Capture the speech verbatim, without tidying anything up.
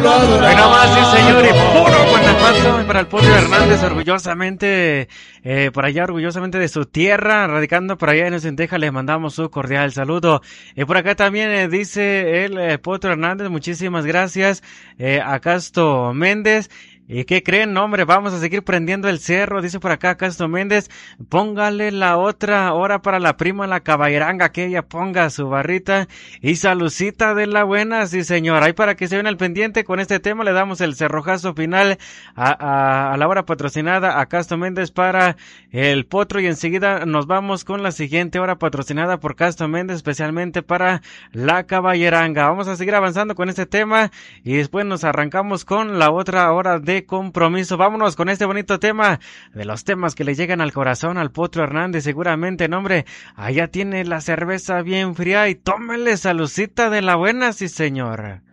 Bueno, más, sí, señor, y puro Guanajuato para el Potro Hernández, orgullosamente, eh, por allá, orgullosamente de su tierra, radicando por allá en Centeja, le mandamos su cordial saludo. Y por acá también eh, dice el eh, Potro Hernández, muchísimas gracias, eh, a Casto Méndez. ¿Y qué creen? No, hombre, vamos a seguir prendiendo el cerro, dice por acá Casto Méndez. Póngale la otra hora para la prima, la caballeranga, que ella ponga su barrita. Y salucita de la buena, sí señor. Ahí para que se ven al pendiente con este tema, le damos el cerrojazo final a, a, a la hora patrocinada a Casto Méndez para el Potro. Y enseguida nos vamos con la siguiente hora patrocinada por Casto Méndez, especialmente para la caballeranga. Vamos a seguir avanzando con este tema y después nos arrancamos con la otra hora de compromiso. Vámonos con este bonito tema, de los temas que le llegan al corazón al Potro Hernández, seguramente, no, hombre, allá tiene la cerveza bien fría y tómele salucita de la buena, sí señor.